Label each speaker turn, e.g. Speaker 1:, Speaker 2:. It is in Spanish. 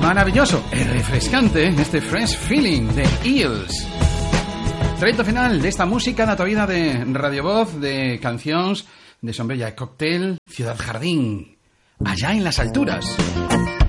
Speaker 1: Maravilloso, es refrescante este Fresh Feeling de Eels. Treto final de esta música de tu vida de Radio Voz, de canciones de Sombrilla de Cóctel, Ciudad Jardín, allá en las alturas.